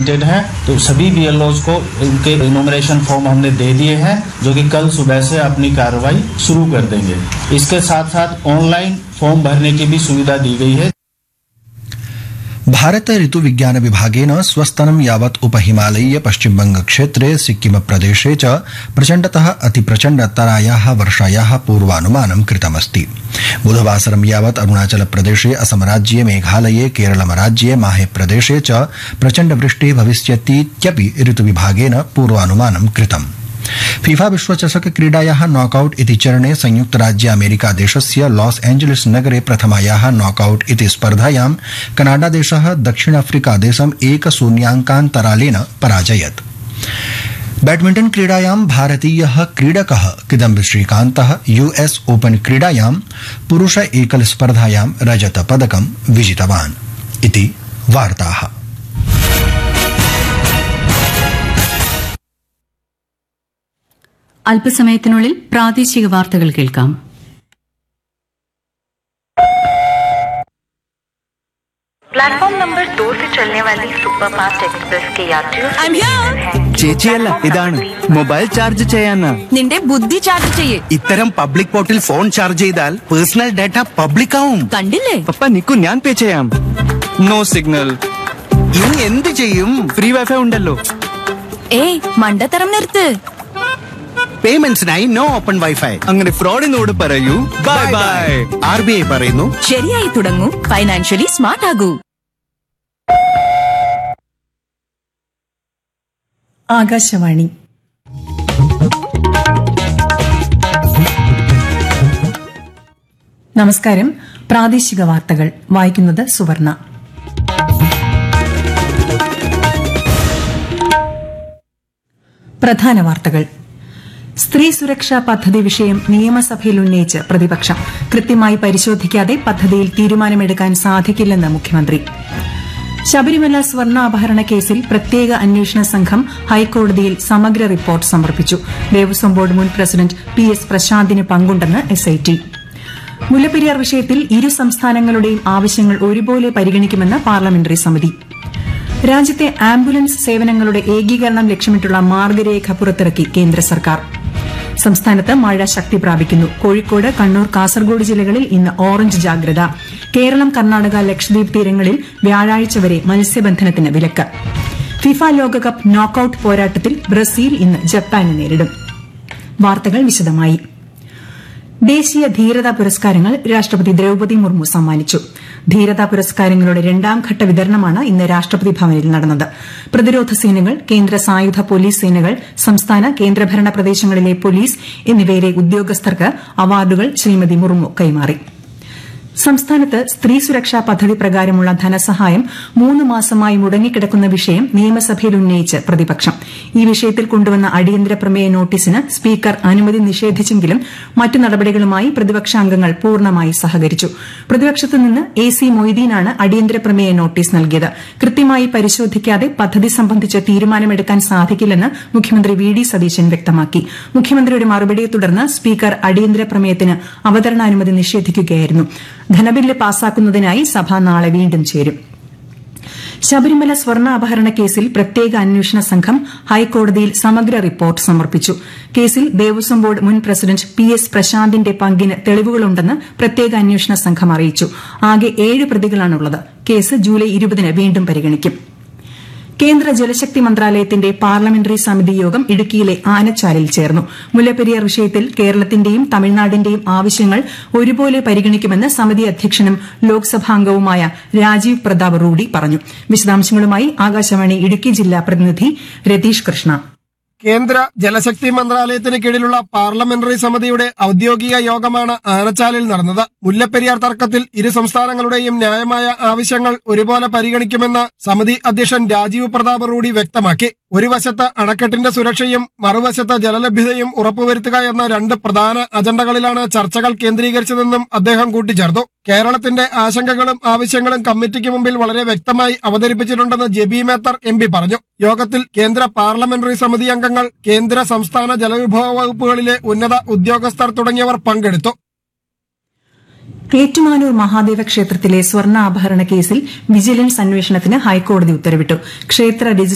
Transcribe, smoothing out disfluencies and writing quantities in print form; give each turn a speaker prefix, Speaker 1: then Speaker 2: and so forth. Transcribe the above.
Speaker 1: Completed है, तो सभी बीएलओज को उनके इनोमिनेशन फॉर्म हमने दे दिए हैं, जो कि कल सुबह से अपनी कार्रवाई शुरू कर देंगे। इसके साथ साथ ऑनलाइन फॉर्म भरने की भी सुविधा दी गई है।
Speaker 2: भारत ऋतु विज्ञान विभागेन स्वस्तनं यावत् उपहिमालयीय पश्चिमबंग क्षेत्रे सिक्किम प्रदेशे च प्रचण्डतः अतिप्रचण्डतरायाः वर्षायाः पूर्वानुमानं कृतमस्ति। बुधवासरं यावत् अरुणाचल प्रदेशे, असम राज्ये, मेघालये, केरलम राज्ये, माहे प्रदेशे च प्रचण्डवृष्टिः भविष्यतीत्यपि ऋतुविभागेन पूर्वानुमानं कृतम्। फीफा विश्वचषक क्रीडायाः नॉकआउट इति चरणे संयुक्त राज्य अमेरिका देशस्य लॉस एंजलिस नगरे प्रथमायाः नॉकआउट इति स्पर्धायां कनाडा देशः दक्षिण अफ्रीका देशं 1-0 पराजयत्। बैडमिंटन क्रीडायां भारतीयः क्रीडकः किदम्बी श्रीकान्तः यूएस ओपन क्रीडायां पुरुष एकल स्पर्धायां रजत पदकं विजितवान् इति वार्ताः।
Speaker 3: അല്പസമയത്തിനുള്ളിൽ പ്രാദേശിക വാർത്തകൾ കേൾക്കാം.
Speaker 4: प्लेटफॉर्म नंबर 2 से चलने वाली सुपरफास्ट एक्सप्रेस के यात्रियों
Speaker 5: ചേച്ചിയല്ല, ഇതാണ് മൊബൈൽ ചാർജ് ചെയ്യാനാ.
Speaker 6: നിന്റെ ബുദ്ധി ചാർജ് ചെയ്യേ.
Speaker 5: ഇത്തരം പബ്ലിക് പോർട്ടിൽ ഫോൺ ചാർജ് ചെയ്താൽ പേഴ്സണൽ ഡാറ്റ പബ്ലിക് ആവും.
Speaker 6: കണ്ടില്ലേ?
Speaker 5: പപ്പ നിക്കു, ഞാൻ പേ ചെയ്യാം. No signal. ഇനി എന്ത് ചെയ്യും? ഫ്രീ വൈഫൈ ഉണ്ടല്ലോ.
Speaker 6: ഏയ് മണ്ടത്തരം നിർത്ത്.
Speaker 5: പേയ്മെന്റ്സിനായി നോ ഓപ്പൺ വൈഫൈ. അങ്ങനെ ഫ്രോഡിനോട് പറയൂ ബൈ ബൈ. RBI പറയുന്നു,
Speaker 6: ശരിയായി തുടങ്ങൂ, ഫൈനാൻഷ്യലി സ്മാർട്ട് ആകൂ.
Speaker 7: ആകാശവാണി. നമസ്കാരം. പ്രാദേശിക വാർത്തകൾ വായിക്കുന്നത് സുവർണ. പ്രധാന വാർത്തകൾ. സ്ത്രീ സുരക്ഷാ പദ്ധതി വിഷയം നിയമസഭയിൽ ഉന്നയിച്ച് പ്രതിപക്ഷം. കൃത്യമായി പരിശോധിക്കാതെ പദ്ധതിയിൽ തീരുമാനമെടുക്കാൻ സാധിക്കില്ലെന്ന് മുഖ്യമന്ത്രി. ശബരിമല സ്വർണ്ണാപഹരണ കേസിൽ പ്രത്യേക അന്വേഷണ സംഘം ഹൈക്കോടതിയിൽ സമഗ്ര റിപ്പോർട്ട് സമർപ്പിച്ചു. ദേവസ്വം ബോർഡ് മുൻ പ്രസിഡന്റ് PS പ്രശാന്തിന് പങ്കുണ്ടെന്ന് SIT. മുല്ലപ്പെരിയാർ വിഷയത്തിൽ ഇരു സംസ്ഥാനങ്ങളുടെയും ആവശ്യങ്ങൾ ഒരുപോലെ പരിഗണിക്കുമെന്ന് പാർലമെന്ററി സമിതി. രാജ്യത്തെ ആംബുലൻസ് സേവനങ്ങളുടെ ഏകീകരണം ലക്ഷ്യമിട്ടുള്ള മാർഗരേഖ പുറത്തിറക്കി കേന്ദ്ര സർക്കാർ. സംസ്ഥാനത്ത് മഴ ശക്തി പ്രാപിക്കുന്നു. കോഴിക്കോട്, കണ്ണൂർ, കാസർഗോഡ് ജില്ലകളിൽ ഇന്ന് ഓറഞ്ച് ജാഗ്രത. കേരളം, കർണാടക, ലക്ഷദ്വീപ് തീരങ്ങളിൽ വ്യാഴാഴ്ച വരെ മത്സ്യബന്ധനത്തിന് വിലക്ക്. ഫിഫ ലോകകപ്പ് നോക്കൌട്ട് പോരാട്ടത്തിൽ ബ്രസീൽ ഇന്ന് ജപ്പാനെ നേരിടും. വാർത്തകൾ വിശദമായി. ദേശീയ ധീരതാ പുരസ്കാരങ്ങൾ രാഷ്ട്രപതി ദ്രൌപദി മുർമു സമ്മാനിച്ചു. ധീരതാ പുരസ്കാരങ്ങളുടെ രണ്ടാം ഘട്ട വിതരണമാണ് ഇന്ന് രാഷ്ട്രപതി ഭവനിൽ നടന്നത്. പ്രതിരോധ സേനകൾ, കേന്ദ്ര സായുധ പോലീസ് സേനകൾ, സംസ്ഥാന കേന്ദ്രഭരണ പ്രദേശങ്ങളിലെ പോലീസ് എന്നിവയിലെ ഉദ്യോഗസ്ഥർക്ക് അവാർഡുകൾ ശ്രീമതി മുർമു കൈമാറി. സംസ്ഥാനത്ത് സ്ത്രീ സുരക്ഷാ പദ്ധതി പ്രകാരമുള്ള ധനസഹായം 3 മാസമായി മുടങ്ങിക്കിടക്കുന്ന വിഷയം നിയമസഭയിൽ ഉന്നയിച്ച് പ്രതിപക്ഷം. ഈ വിഷയത്തിൽ കൊണ്ടുവന്ന അടിയന്തര പ്രമേയ നോട്ടീസിന് സ്പീക്കർ അനുമതി നിഷേധിച്ചെങ്കിലും മറ്റു നടപടികളുമായി പ്രതിപക്ഷാംഗങ്ങൾ പൂർണ്ണമായി സഹകരിച്ചു. പ്രതിപക്ഷത്തു നിന്ന് AC മൊയ്തീനാണ് അടിയന്തര പ്രമേയ നോട്ടീസ് നൽകിയത്. കൃത്യമായി പരിശോധിക്കാതെ പദ്ധതി സംബന്ധിച്ച് തീരുമാനമെടുക്കാൻ സാധിക്കില്ലെന്ന് മുഖ്യമന്ത്രി VD സതീശൻ വ്യക്തമാക്കി. മുഖ്യമന്ത്രിയുടെ മറുപടിയെ തുടർന്ന് സ്പീക്കർ അടിയന്തര പ്രമേയത്തിന് അവതരണാനുമതി നിഷേധിക്കുകയായിരുന്നു. ധനബില്ല് പാസാക്കുന്നതിനായി സഭ നാളെ വീണ്ടും ചേരും. ശബരിമല സ്വർണ്ണ അപഹരണ കേസിൽ പ്രത്യേക അന്വേഷണ സംഘം ഹൈക്കോടതിയിൽ സമഗ്ര റിപ്പോർട്ട് സമർപ്പിച്ചു. കേസിൽ ദേവസ്വം ബോർഡ് മുൻ പ്രസിഡന്റ് PS പ്രശാന്തിന്റെ പങ്കിന് തെളിവുകളുണ്ടെന്ന് പ്രത്യേക അന്വേഷണ സംഘം അറിയിച്ചു. ആകെ 7 പ്രതികളാണുള്ളത്. കേസ് ജൂലൈ 20 വീണ്ടും പരിഗണിക്കും. കേന്ദ്ര ജലശക്തി മന്ത്രാലയത്തിന്റെ പാർലമെന്ററി സമിതി യോഗം ഇടുക്കിയിലെ ആനച്ചാലിൽ ചേർന്നു. മുല്ലപ്പെരിയാർ വിഷയത്തിൽ കേരളത്തിന്റെയും തമിഴ്നാടിന്റെയും ആവശ്യങ്ങൾ ഒരുപോലെ പരിഗണിക്കുമെന്ന് സമിതി അധ്യക്ഷനും ലോക്സഭാംഗവുമായ രാജീവ് പ്രതാപ് റൂഡി പറഞ്ഞു. വിശദാംശങ്ങളുമായി ആകാശവാണി ഇടുക്കി ജില്ലാ പ്രതിനിധി രതീഷ് കൃഷ്ണ.
Speaker 8: കേന്ദ്ര ജലശക്തി മന്ത്രാലയത്തിന് കീഴിലുള്ള പാർലമെന്ററി സമിതിയുടെ ഔദ്യോഗിക യോഗമാണ് ആനച്ചാലിൽ നടന്നത്. മുല്ലപ്പെരിയാർ തർക്കത്തിൽ ഇരു സംസ്ഥാനങ്ങളുടെയും ന്യായമായ ആവശ്യങ്ങൾ ഒരുപോലെ പരിഗണിക്കുമെന്ന് സമിതി അധ്യക്ഷൻ രാജീവ് പ്രതാപ് റൂഡി വ്യക്തമാക്കി. ഒരു വശത്ത് അണക്കെട്ടിന്റെ സുരക്ഷയും മറുവശത്ത് ജലലഭ്യതയും ഉറപ്പുവരുത്തുക എന്ന 2 പ്രധാന അജണ്ടകളിലാണ് ചർച്ചകൾ കേന്ദ്രീകരിച്ചതെന്നും അദ്ദേഹം കൂട്ടിച്ചേർത്തു. കേരളത്തിന്റെ ആശങ്കകളും ആവശ്യങ്ങളും കമ്മിറ്റിക്ക് മുമ്പിൽ വളരെ വ്യക്തമായി അവതരിപ്പിച്ചിട്ടുണ്ടെന്ന് ജെബി മേത്തർ MP പറഞ്ഞു. യോഗത്തിൽ കേന്ദ്ര പാർലമെന്ററി സമിതി അംഗങ്ങൾ, കേന്ദ്ര സംസ്ഥാന ജലവിഭവ വകുപ്പുകളിലെ ഉന്നത ഉദ്യോഗസ്ഥർ തുടങ്ങിയവർ പങ്കെടുത്തു.
Speaker 7: ഏറ്റുമാനൂർ മഹാദേവ ക്ഷേത്രത്തിലെ സ്വർണ്ണാപഹരണ കേസിൽ വിജിലൻസ് അന്വേഷണത്തിന് ഹൈക്കോടതി ഉത്തരവിട്ടു. ക്ഷേത്ര